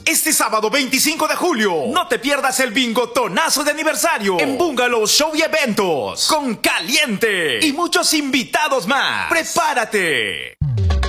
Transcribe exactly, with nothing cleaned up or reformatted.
Este sábado veinticinco de julio, no te pierdas el bingotonazo de aniversario en Bungalow Show y Eventos, con Caliente y muchos invitados más. ¡Prepárate!